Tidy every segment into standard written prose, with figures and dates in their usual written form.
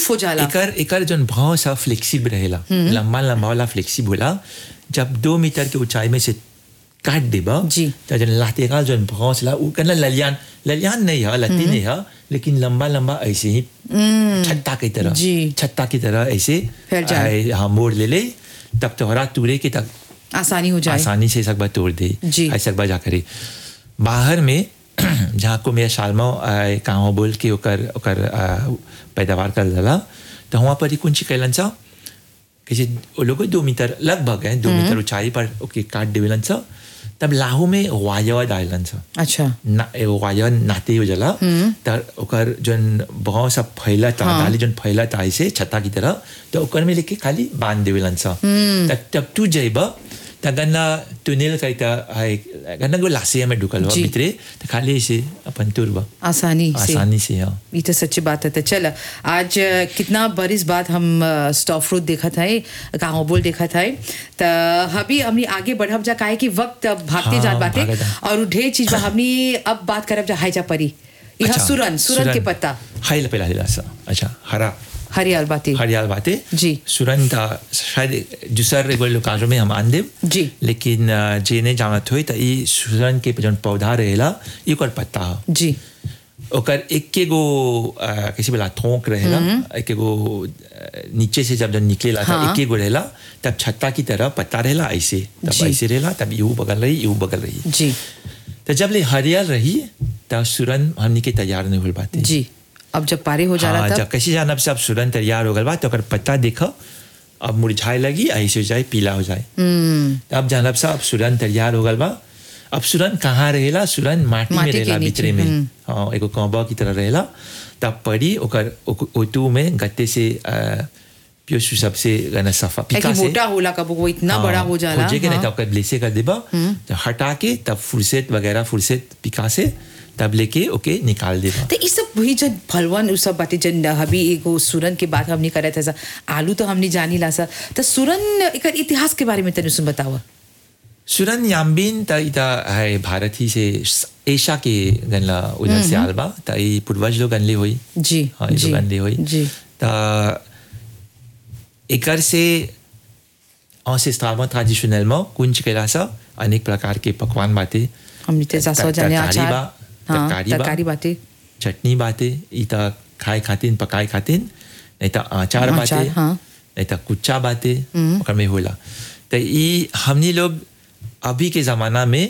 smooth हो जाला एकर जन भाव सा फ्लेक्सिबल रहेला लंबा लंबा वाला फ्लेक्सिबल होला जब 2 मीटर के ऊंचाई में से काट देबा जी तो जन लातेगा जन भाव ला उ कना ललियान नहीं है लती नहीं है लेकिन लंबा लंबा ऐसे ही छत्ता की तरह ऐसे हाँ मोड़ ले तब तोहरा तुरे के तक आसानी हो जाए आसानी से सकबा तोड़ दे ऐसा सकबा जा करे बाहर में जहाँ को मेरा साल में कहाँ बोल के ओकर पैदावार कर डाला तो वहाँ पर ही कुछ कैलन सा किसी लोग 2 मीटर लगभग है 2 मीटर ऊंचाई पर ओके काट देवेलन सा तब लाहू में वाया डालन सा अच्छा ना वाया नाते हो जाला तब ओकर जन बहुत सा फैला डाली जन फैला ऐसे छत्ता की तरह तो ओकर में लेके खाली बांध देवेलन सा तब तू जाइबा तगन्ना टनल कहता है गन्ना को लासे में ढुकल हुआ भीतरे तो खाली से अपन तुरबा आसानी से हाँ ये तो सच्ची बात है तो चल आज कितना बरिस बाद हम स्टॉफ फ्रूट देखा था कहाँ बोल देखा था तो अभी हमने आगे बढ़ब जा काहे कि वक्त भागते जात बातें और ढेर चीज हमने अब बात करब जा हाईजा परी यह सुरन के पत्ता हाई पहला अच्छा हरियाल बातें जी सुरन था शायद दूसर रेगुलर काजों में हम आंदे जी लेकिन जेने जानत होई त ई सुरन के जन पौधा रहेला ई ओकर पत्ता जी ओकर एक गो कैसे बोला थोक रहेला एक गो नीचे से जब निकलेला था एक गो रहेला तब छत्ता की तरह पत्ता रहेला ऐसे तब ऐसे रहेला तब यूं बगल रही जी तो जब ले हरियाल रही तब सुरन हमनी के तैयार नहीं हो पाते जी अब जब पारे हो जा रहा था जब कैसे जानब से अब सुरन तैयार हो गल बा तो अगर पत्ता देखो अब मुरझाए लगी ऐसे हो जाए पीला हो जाए अब जानब से अब सुरन तैयार हो गल बा अब सुरन कहाँ रहेला सुरन माटी में रहेला भीतरे में हाँ एगो कौबा की तरह रहेला तब पड़ी ओकर ओतू में गत्ते से पियोसु सबसे गना सफा पिका से मोटा होला कब वो इतना बड़ा हो जाला हो जे के नहीं तब कर ब्लेसे कर देबा तो हटा के तब फुर्सत पिका से तब लेके ओके निकाल देबा तो इस सब वही जन फलवन उस सब बातें जन अभी एगो सुरन के बात हमने करे था आलू तो हमने जानी ला सा तो सुरन एक इतिहास के बारे में तने सुन बताओ सुरन याम्बिन ता इता है भारत ही से एशिया के गनला उधर से आलबा ता ये पूर्वज लोग गनले हुई जी हाँ ये लोग गनले हुई जी ता एकर से ancestralement traditionnellement कुंज केला सा अनेक प्रकार के पकवान बातें हमने ते सासो जाने आचार तरकारी बातें चटनी बातें इता खाए खातिन पकाए खातिन नहीं तो आचार बातें नहीं तो कुच्चा बातें ओकर में होला तो ये हमने लोग अभी के ज़माना में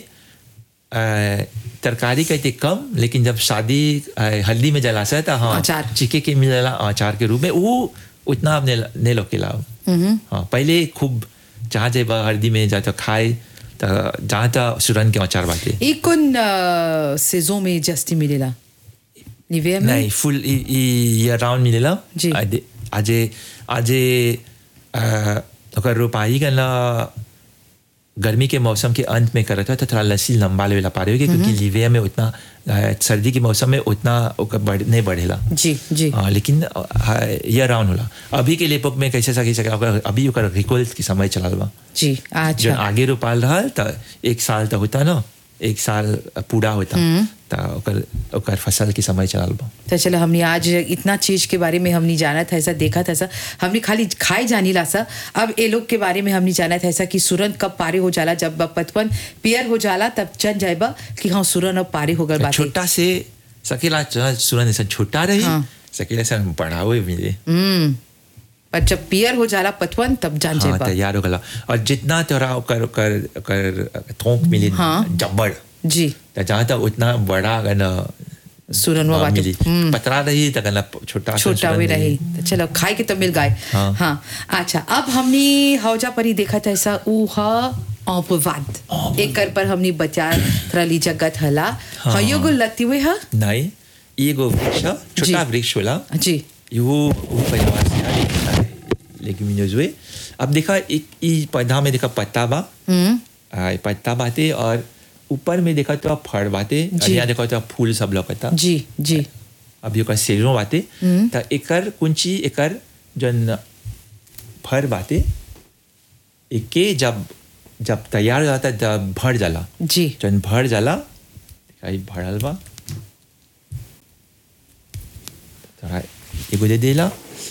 तरकारी कहते कम लेकिन जब शादी हल्दी में जलासा है तो हाँ चिके के मिला आचार के रूप में वो उतना अब नहीं लोग खिलाओ हाँ पहले खूब जहाँ जब हल्दी में जाते खाए तो जहाँ तक सुरन के आचार बातें एक कौन सीजन में जस्ती मिलेला निवे में नहीं फुल ये राउंड मिलेला जी आजे अगर रुपाई करना गर्मी के मौसम के अंत में करता तो थोड़ा लस्सी लंबा लेवल पा रहे हो क्योंकि लिविया में उतना सर्दी के मौसम में उतना नहीं बढ़ेला जी जी लेकिन ये राउंड होला अभी के लेपक में कैसे सके अभी ओकर रिकॉल के समय चला बा जी जो आगे रोपाल रहा तो 1 साल तो होता ना 1 साल पूरा होता तो ओकर फसल के समय चला बा तो चलो हमने आज इतना चीज के बारे में हमने जाना था ऐसा देखा था ऐसा हमने खाली खाई जानी ला सा अब ये लोग के बारे में हमने जाना था ऐसा कि सुरन कब पारे हो जाला जब पतवन पियर हो जाला तब चल जाएबा कि हाँ सुरन अब पारे हो गल बात छोटा से सकेला सुरन ऐसा छोटा रही सकेला से बड़ा हुए मिले पर जब पियर हो जाला पतवन तब जान जाएबा तैयार हो गला और जितना तोरा ओकर थोक मिले जब्बड़ जी तो जहाँ तक उतना बड़ा गना सुरनवा बात पतरा रही तो गना छोटा हुई रही तो चलो खाए के तो मिल गए हाँ अच्छा अब हमने हौजा परी देखा था ऐसा ऊहा औपवाद एक कर पर हमने बचा थरली जगत हला हयो गो लती हुए हा नहीं ये गो वृक्ष छोटा वृक्ष होला जी वो परिवार से आले लेग्यूमिनोज हुए अब देखा एक ई पौधा में देखा पत्ता बा पत्ता बाते और ऊपर में देखा तो फड़ बाते यहाँ देखा तो फूल सब लौकता जी जी अब ये सेजों बाते तो एकर कुंची एकर जन फड़ बाते एके जब तैयार हो जाता जब भर जाला जी जन भर जाला भरल बा एगो दे देला